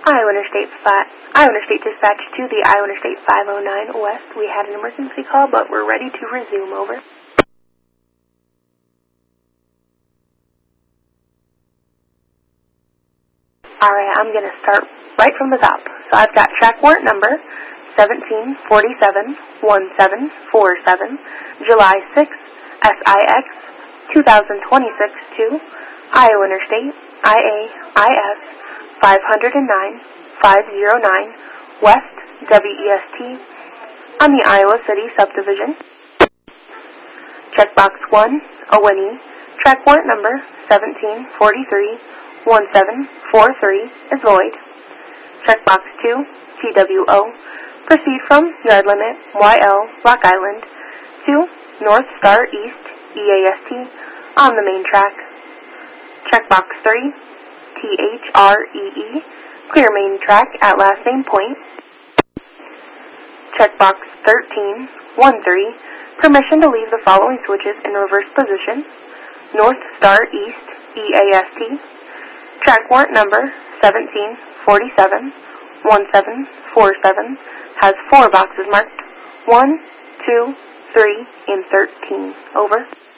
Iowa Interstate Dispatch to the Iowa Interstate 509 West. We had an emergency call, but we're ready to resume. Over. Alright, I'm going to start right from the top. So I've got track warrant number 1747-1747, July 6, SIX 2026 to Iowa Interstate IAIS 509-509 West WEST on the Iowa City subdivision. Checkbox 1, Owini, track warrant number 1743-1743 is void. Checkbox 2, TWO, proceed from yard limit YL Rock Island to North Star East EAST on the main track. Checkbox 3, THREE, clear main track at last name point. Checkbox 13, permission to leave the following switches in reverse position. North Star East EAST. Track warrant number 1747-1747 has 4 boxes marked 1, 2, 3, and 13. Over.